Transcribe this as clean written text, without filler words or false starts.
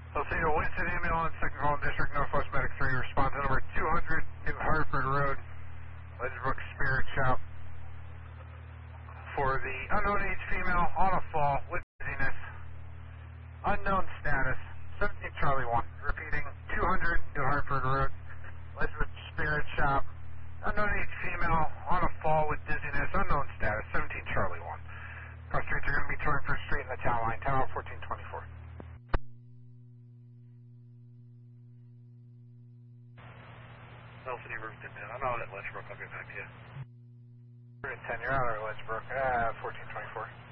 Salcedo, Winston Ambulance, second call District Northwest Medic 3, response to number 200 New Hartford Road, Ledgebrook Spirit Shop, for the unknown age female on a fall with dizziness, unknown status, 17 Charlie 1, repeating 200 New Hartford Road, Ledgebrook Spirit Shop, unknown age female on a fall with dizziness, unknown status, 17 Charlie 1. Cross streets are going to be touring First Street in the town line, tower 1424. City Route 10, I'm out at Ledgebrook, I'll get back to you. Route 10, you're out at Ledgebrook, 1424.